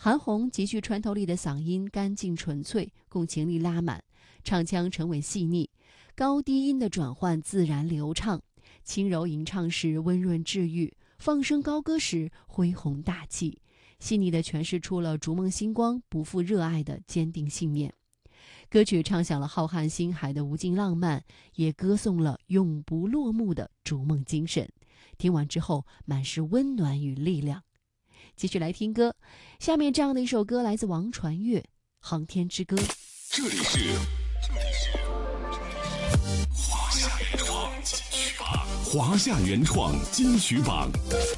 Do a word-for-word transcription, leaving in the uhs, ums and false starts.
韩红极具穿透力的嗓音干净纯粹，共情力拉满，唱腔沉稳细腻，高低音的转换自然流畅，轻柔吟唱时温润治愈，放声高歌时恢宏大气，细腻地诠释出了逐梦星光不负热爱的坚定信念。歌曲唱响了浩瀚星海的无尽浪漫，也歌颂了永不落幕的逐梦精神。听完之后满是温暖与力量。继续来听歌，下面这样的一首歌来自王传岳，《航天之歌》。 这里是这里是华夏原创金曲榜，华夏原创金曲榜。